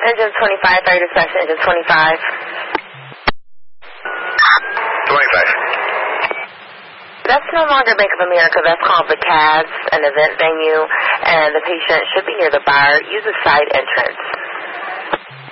Engine 25, 30 dispatch, engine 25. 25. That's no longer Bank of America. That's called the CADS, an event venue, and the patient should be near the bar. Use a side entrance.